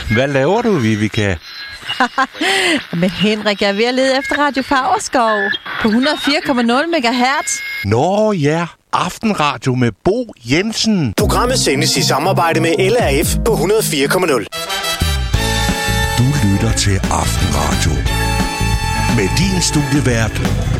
Hvad laver du, Vivica? Men Henrik, jeg er ved at lede efter Radio Fagerskov på 104,0 MHz. Nå ja, Aftenradio med Bo Jensen. Programmet sendes i samarbejde med LRF på 104,0. Du lytter til Aftenradio med din studievært,